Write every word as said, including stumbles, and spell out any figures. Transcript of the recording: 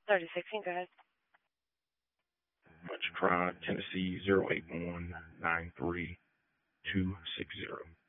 thirty sixteen, go ahead. Much try Tennessee zero eight one nine three two six zero.